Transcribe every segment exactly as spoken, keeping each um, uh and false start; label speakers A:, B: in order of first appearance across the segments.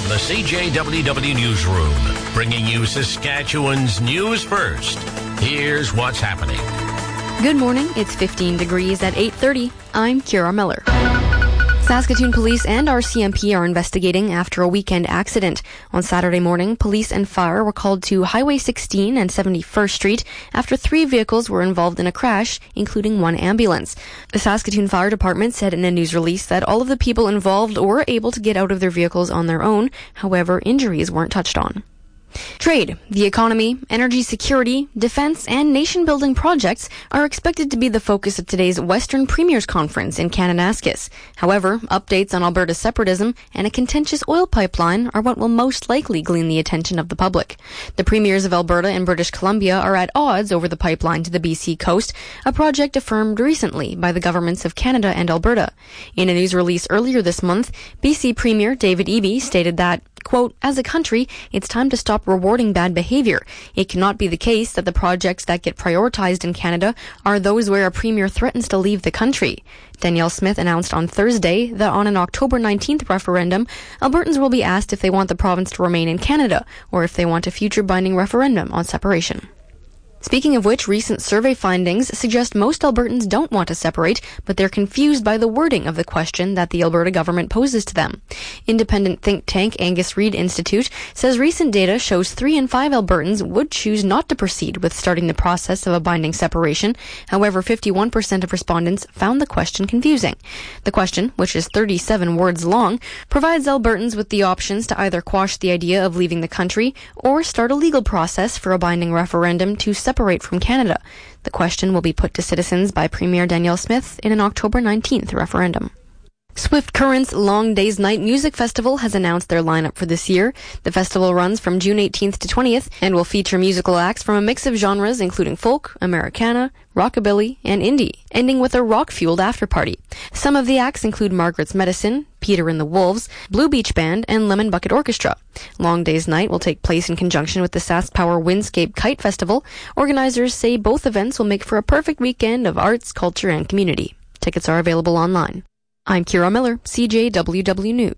A: the C J W W Newsroom, bringing you Saskatchewan's news first. Here's what's happening.
B: Good morning. It's fifteen degrees at eight thirty. I'm Kira Miller. Saskatoon Police and R C M P are investigating after a weekend accident. On Saturday morning, police and fire were called to Highway sixteen and seventy-first Street after three vehicles were involved in a crash, including one ambulance. The Saskatoon Fire Department said in a news release that all of the people involved were able to get out of their vehicles on their own. However, injuries weren't touched on. Trade, the economy, energy security, defense, and nation-building projects are expected to be the focus of today's Western Premiers Conference in Kananaskis. However, updates on Alberta's separatism and a contentious oil pipeline are what will most likely glean the attention of the public. The premiers of Alberta and British Columbia are at odds over the pipeline to the B C coast, a project affirmed recently by the governments of Canada and Alberta. In a news release earlier this month, B C Premier David Eby stated that, quote, as a country, it's time to stop rewarding bad behavior. It cannot be the case that the projects that get prioritized in Canada are those where a premier threatens to leave the country. Danielle Smith announced on Thursday that on an October nineteenth referendum, Albertans will be asked if they want the province to remain in Canada or if they want a future binding referendum on separation. Speaking of which, recent survey findings suggest most Albertans don't want to separate, but they're confused by the wording of the question that the Alberta government poses to them. Independent think tank Angus Reid Institute says recent data shows three in five Albertans would choose not to proceed with starting the process of a binding separation. However, fifty-one percent of respondents found the question confusing. The question, which is thirty-seven words long, provides Albertans with the options to either quash the idea of leaving the country or start a legal process for a binding referendum to separate from Canada. The question will be put to citizens by Premier Danielle Smith in an October nineteenth referendum. Swift Current's Long Days Night Music Festival has announced their lineup for this year. The festival runs from June eighteenth to twentieth and will feature musical acts from a mix of genres including folk, Americana, rockabilly, and indie, ending with a rock-fueled after-party. Some of the acts include Margaret's Medicine, Peter and the Wolves, Blue Beach Band, and Lemon Bucket Orchestra. Long Days Night will take place in conjunction with the SaskPower Windscape Kite Festival. Organizers say both events will make for a perfect weekend of arts, culture, and community. Tickets are available online. I'm Kira Miller, C J W W News.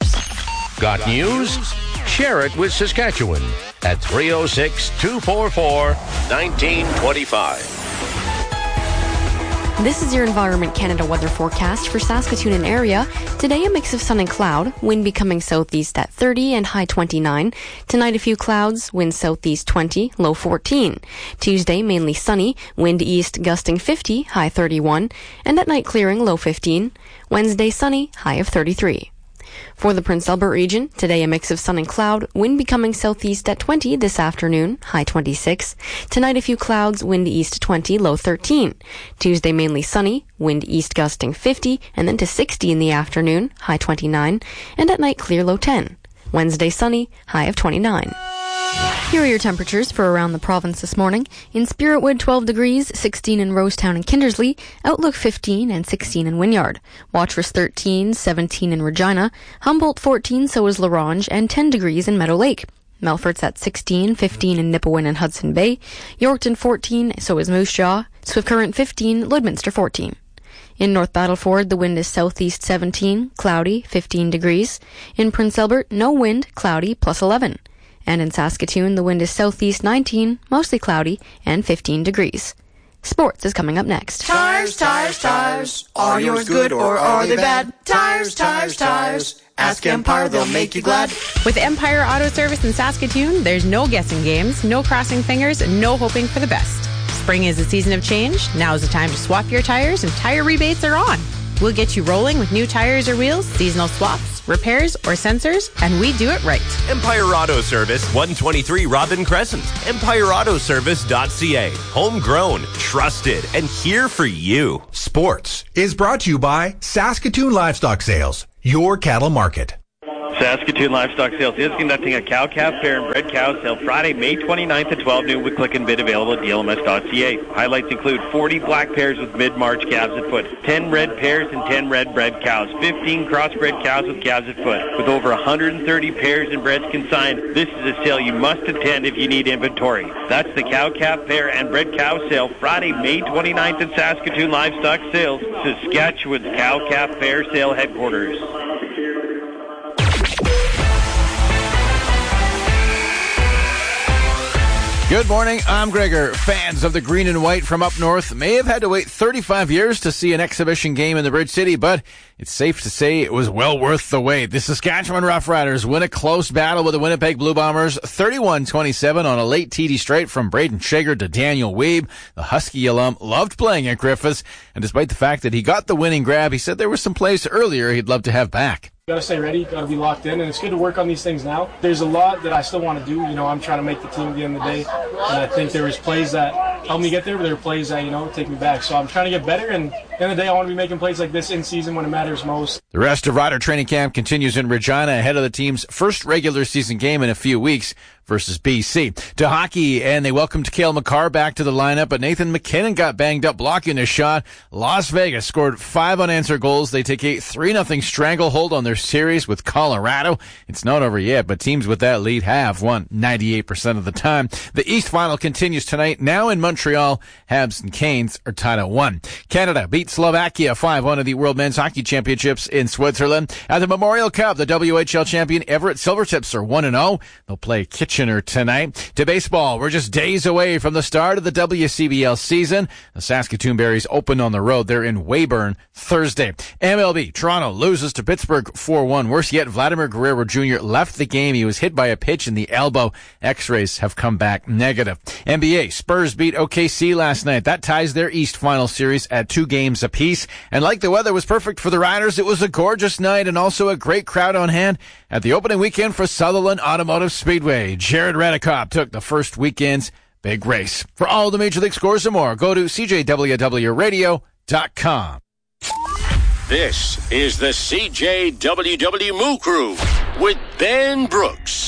A: Got news? Share it with Saskatchewan at three oh six, two four four, one nine two five.
B: This is your Environment Canada weather forecast for Saskatoon and area. Today, a mix of sun and cloud, wind becoming southeast at thirty and high twenty-nine. Tonight, a few clouds, wind southeast twenty, low fourteen. Tuesday, mainly sunny, wind east gusting fifty, high thirty-one. And at night, clearing, low fifteen. Wednesday, sunny, high of thirty-three. For the Prince Albert region, today a mix of sun and cloud, wind becoming southeast at twenty this afternoon, high twenty-six. Tonight a few clouds, wind east twenty, low thirteen. Tuesday mainly sunny, wind east gusting fifty, and then to sixty in the afternoon, high twenty-nine. And at night clear, low ten. Wednesday sunny, high of twenty-nine. Here are your temperatures for around the province this morning. In Spiritwood, twelve degrees, sixteen in Rosetown and Kindersley, Outlook fifteen and sixteen in Wynyard. Watrous thirteen, seventeen in Regina, Humboldt fourteen, so is La Ronge, and ten degrees in Meadow Lake. Melfort's at sixteen, fifteen in Nipawin and Hudson Bay, Yorkton fourteen, so is Moose Jaw, Swift Current fifteen, Lloydminster fourteen. In North Battleford, the wind is southeast seventeen, cloudy, fifteen degrees. In Prince Albert, no wind, cloudy, plus eleven. And in Saskatoon, the wind is southeast nineteen, mostly cloudy, and fifteen degrees. Sports is coming up next.
C: Tires, tires, tires. Are yours good or are they bad? Tires, tires, tires. Ask Empire, they'll make you glad.
D: With Empire Auto Service in Saskatoon, there's no guessing games, no crossing fingers, and no hoping for the best. Spring is the season of change. Now is the time to swap your tires, and tire rebates are on. We'll get you rolling with new tires or wheels, seasonal swaps, repairs, or sensors, and we do it right.
E: Empire Auto Service, one twenty-three Robin Crescent. empire auto service dot c a. Homegrown, trusted, and here for you.
F: Sports is brought to you by Saskatoon Livestock Sales, your cattle market.
G: Saskatoon Livestock Sales is conducting a cow-calf pair and bred cow sale Friday, May twenty-ninth at twelve noon with click and bid available at d l m s dot c a. Highlights include forty black pairs with mid-March calves at foot, ten red pairs and ten red bred cows, fifteen crossbred cows with calves at foot. With over one hundred thirty pairs and breds consigned, this is a sale you must attend if you need inventory. That's the cow-calf pair and bred cow sale Friday, May twenty-ninth at Saskatoon Livestock Sales, Saskatchewan's cow-calf pair sale headquarters.
H: Good morning, I'm Gregor. Fans of the green and white from up north may have had to wait thirty-five years to see an exhibition game in the Bridge City, but it's safe to say it was well worth the wait. The Saskatchewan Roughriders win a close battle with the Winnipeg Blue Bombers, thirty-one twenty-seven on a late T D straight from Braden Shager to Daniel Weeb. The Husky alum loved playing at Griffiths, and despite the fact that he got the winning grab, he said there were some plays earlier he'd love to have back.
I: Got to stay ready, got to be locked in, and it's good to work on these things now. There's a lot that I still want to do. You know, I'm trying to make the team at the end of the day, and I think there was plays that helped me get there, but there were plays that, you know, take me back. So I'm trying to get better, and at the end of the day, I want to be making plays like this in season when it matters most.
H: The rest of Rider training camp continues in Regina ahead of the team's first regular season game in a few weeks versus B C. To hockey, and they welcomed Cale Makar back to the lineup, but Nathan McKinnon got banged up blocking a shot. Las Vegas scored five unanswered goals. They take a three nothing stranglehold on their series with Colorado. It's not over yet, but teams with that lead have won ninety-eight percent of the time. The East Final continues tonight. Now in Montreal, Habs and Canes are tied at one. Canada beat Slovakia five one at the World Men's Hockey Championships in Switzerland. At the Memorial Cup, the W H L champion Everett Silvertips are one and oh. They'll play Kitchener tonight. To baseball, we're just days away from the start of the W C B L season. The Saskatoon Berries open on the road. They're in Weyburn Thursday. M L B, Toronto loses to Pittsburgh four one. Worse yet, Vladimir Guerrero Junior left the game. He was hit by a pitch in the elbow. X-rays have come back negative. N B A, Spurs beat O K C last night. That ties their East Final series at two games apiece. And like the weather was perfect for the Riders, it was a gorgeous night and also a great crowd on hand at the opening weekend for Sutherland Automotive Speedway. Jared Radikoff took the first weekend's big race. For all the Major League scores and more, go to C J W W radio dot com.
A: This is the C J W W Moo Crew with Ben Brooks.